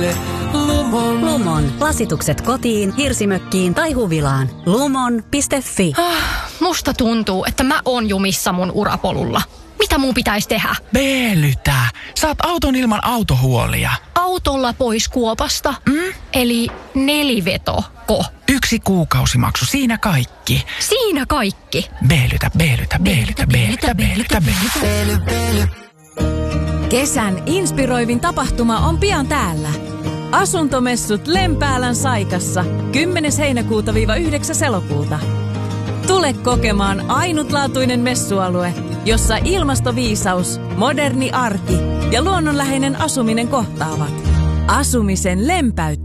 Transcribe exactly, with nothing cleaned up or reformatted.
Lumon. Lumon. Lasitukset kotiin, hirsimökkiin tai huvilaan. Lumon piste fi. Ah, musta tuntuu, että mä oon jumissa mun urapolulla. Mitä mun pitäisi tehdä? Veelytä. Saat auton ilman autohuolia. Autolla pois kuopasta? Mm? Eli nelivetoko? Yksi kuukausimaksu, siinä kaikki. Siinä kaikki? Veelytä, veelytä, veelytä, veelytä, veelytä, veelytä. Kesän inspiroivin tapahtuma on pian täällä. Asuntomessut Lempäälän Saikassa kymmenes heinäkuuta yhdeksäs elokuuta. Tule kokemaan ainutlaatuinen messualue, jossa ilmastoviisaus, moderni arki ja luonnonläheinen asuminen kohtaavat. Asumisen lempäät.